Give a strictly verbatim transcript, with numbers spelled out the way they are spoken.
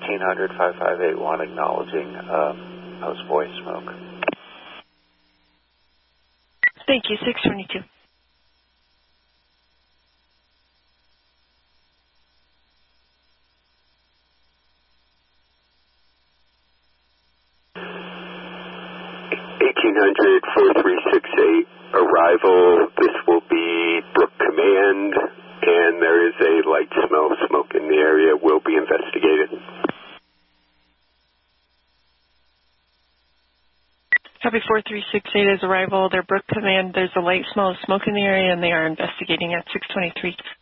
eighteen hundred, five five eight one, acknowledging um, host voice smoke. Thank you, six twenty-two. eighteen hundred, four three six eight, arrival. This will be Brook Command, and there is a light smell of smoke in the area. Will be investigated. Copy four three six eight is arrival. They're Brook Command. There's a light smell of smoke in the area, and they are investigating at six twenty-three.